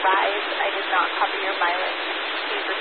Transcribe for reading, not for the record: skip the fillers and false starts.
rise. I did not cover your mileage. Please